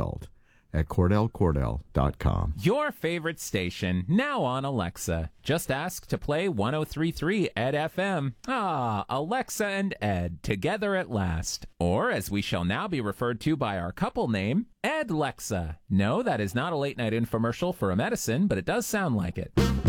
spelled, at CordellCordell.com. Your favorite station, now on Alexa. Just ask to play 103.3 Ed FM. Ah, Alexa and Ed, together at last. Or, as we shall now be referred to by our couple name, Ed Lexa. No, that is not a late-night infomercial for a medicine, but it does sound like it.